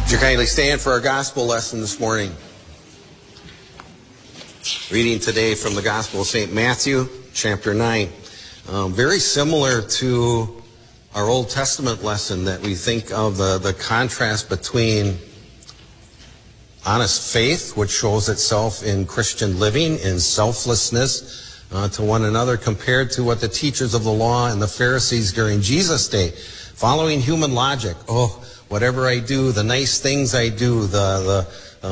Would you kindly stand for our gospel lesson this morning? Reading today from the Gospel of St. Matthew, chapter 9. Very similar to our Old Testament lesson that we think of the contrast between honest faith, which shows itself in Christian living, in selflessness to one another, compared to what the teachers of the law and the Pharisees during Jesus' day, following human logic. Whatever I do, the nice things I do, the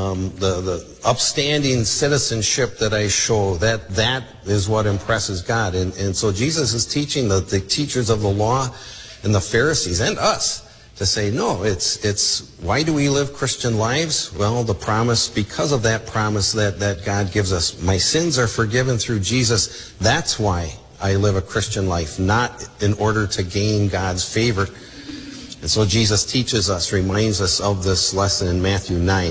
upstanding citizenship that I show, that is what impresses God. And so Jesus is teaching the teachers of the law and the Pharisees and us to say, no, it's why do we live Christian lives? Well, the promise, because of that promise that God gives us, my sins are forgiven through Jesus. That's why I live a Christian life, not in order to gain God's favor. And so Jesus teaches us, reminds us of this lesson in Matthew 9.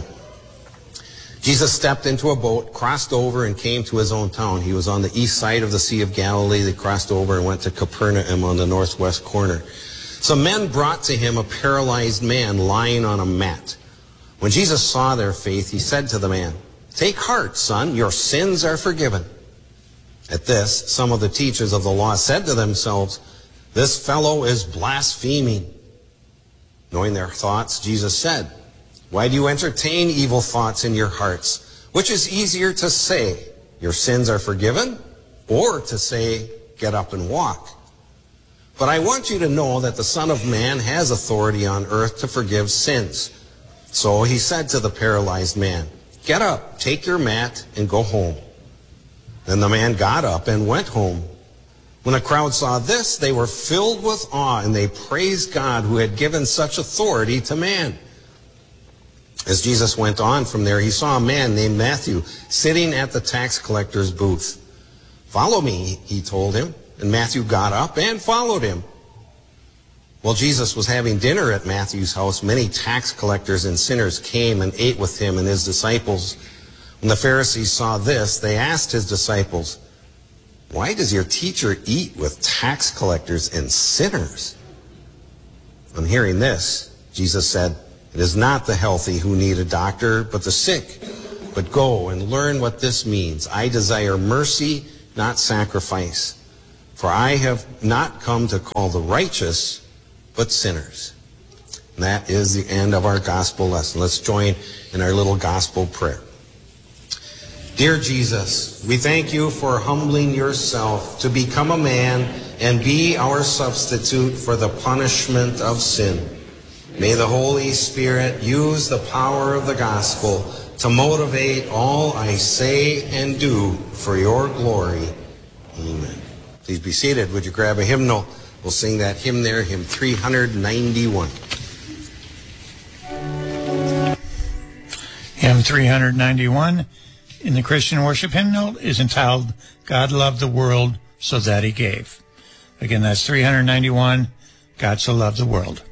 Jesus stepped into a boat, crossed over, and came to his own town. He was on the east side of the Sea of Galilee. They crossed over and went to Capernaum on the northwest corner. Some men brought to him a paralyzed man lying on a mat. When Jesus saw their faith, he said to the man, "Take heart, son, your sins are forgiven." At this, some of the teachers of the law said to themselves, "This fellow is blaspheming." Knowing their thoughts, Jesus said, "Why do you entertain evil thoughts in your hearts? Which is easier to say, 'Your sins are forgiven,' or to say, 'Get up and walk'? But I want you to know that the Son of Man has authority on earth to forgive sins." So he said to the paralyzed man, "Get up, take your mat, and go home." Then the man got up and went home. When the crowd saw this, they were filled with awe, and they praised God who had given such authority to man. As Jesus went on from there, he saw a man named Matthew sitting at the tax collector's booth. "Follow me," he told him, and Matthew got up and followed him. While Jesus was having dinner at Matthew's house, many tax collectors and sinners came and ate with him and his disciples. When the Pharisees saw this, they asked his disciples, "Why does your teacher eat with tax collectors and sinners?" On hearing this, Jesus said, "It is not the healthy who need a doctor, but the sick. But go and learn what this means. I desire mercy, not sacrifice. For I have not come to call the righteous, but sinners." And that is the end of our gospel lesson. Let's join in our little gospel prayer. Dear Jesus, we thank you for humbling yourself to become a man and be our substitute for the punishment of sin. May the Holy Spirit use the power of the gospel to motivate all I say and do for your glory. Amen. Please be seated. Would you grab a hymnal? We'll sing that hymn there, hymn 391. Hymn 391 in the Christian worship hymnal is entitled, "God Loved the World So That He Gave." Again, that's 391, God So Loved the World.